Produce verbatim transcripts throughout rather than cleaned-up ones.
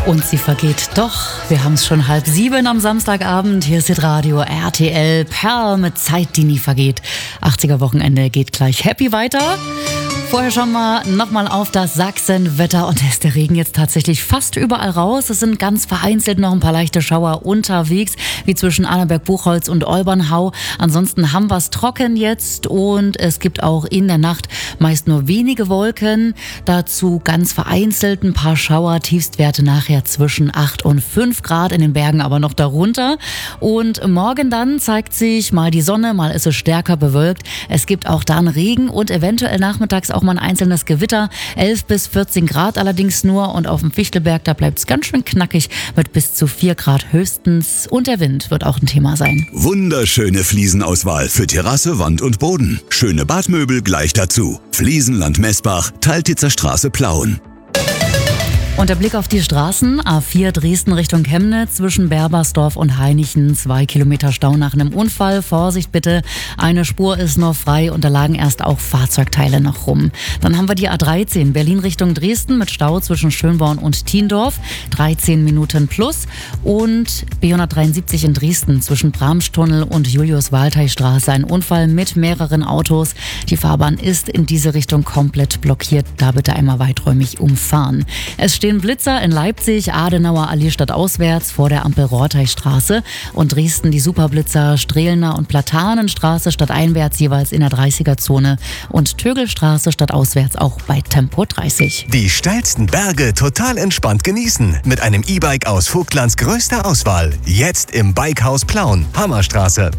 Und sie vergeht doch. Wir haben es schon halb sieben am Samstagabend. Hier ist Radio R T L Perl mit Zeit, die nie vergeht. achtziger Wochenende geht gleich happy weiter. Vorher schauen wir nochmal auf das Sachsenwetter und da ist der Regen jetzt tatsächlich fast überall raus. Es sind ganz vereinzelt noch ein paar leichte Schauer unterwegs, wie zwischen Annaberg-Buchholz und Olbernhau. Ansonsten haben wir es trocken jetzt und es gibt auch in der Nacht meist nur wenige Wolken. Dazu ganz vereinzelt ein paar Schauer, Tiefstwerte nachher zwischen acht und fünf Grad, in den Bergen aber noch darunter. Und morgen dann zeigt sich mal die Sonne, mal ist es stärker bewölkt. Es gibt auch dann Regen und eventuell nachmittags auch mal ein einzelnes Gewitter. elf bis vierzehn Grad allerdings nur und auf dem Fichtelberg, da bleibt es ganz schön knackig mit bis zu vier Grad höchstens. Und der Wind wird auch ein Thema sein. Wunderschöne Fliesenauswahl für Terrasse, Wand und Boden. Schöne Badmöbel gleich dazu. Fliesenland Messbach, Taltitzer Straße Plauen. Und der Blick auf die Straßen, A vier Dresden Richtung Chemnitz, zwischen Berbersdorf und Hainichen, zwei Kilometer Stau nach einem Unfall. Vorsicht bitte, eine Spur ist noch frei und da lagen erst auch Fahrzeugteile noch rum. Dann haben wir die A dreizehn, Berlin Richtung Dresden mit Stau zwischen Schönborn und Thiendorf, dreizehn Minuten plus. Und B hundertdreiundsiebzig in Dresden zwischen Bramstunnel und Julius-Waltei-Straße, ein Unfall mit mehreren Autos. Die Fahrbahn ist in diese Richtung komplett blockiert, da bitte einmal weiträumig umfahren. Es steht Blitzer in Leipzig, Adenauer Allee stadtauswärts vor der Ampel Rohrteichstraße und Dresden die Superblitzer Strehlner und Platanenstraße stadteinwärts jeweils in der dreißiger-Zone und Tögelstraße stadtauswärts auch bei Tempo dreißig. Die steilsten Berge total entspannt genießen mit einem E-Bike aus Vogtlands größter Auswahl. Jetzt im Bikehaus Plauen, Hammerstraße.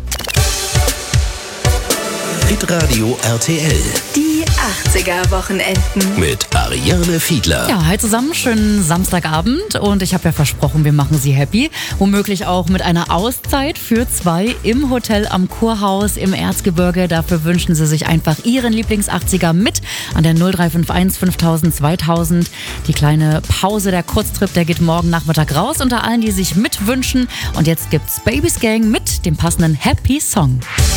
Hitradio R T L. Die achtziger-Wochenenden. Mit Ariane Fiedler. Ja, hi zusammen, schönen Samstagabend und ich habe ja versprochen, wir machen Sie happy. Womöglich auch mit einer Auszeit für zwei im Hotel am Kurhaus im Erzgebirge. Dafür wünschen Sie sich einfach Ihren Lieblings-achtziger mit an der null drei fünf eins fünftausend zweitausend. Die kleine Pause, der Kurztrip, der geht morgen Nachmittag raus unter allen, die sich mitwünschen. Und jetzt gibt's Babys Gang mit dem passenden Happy Song.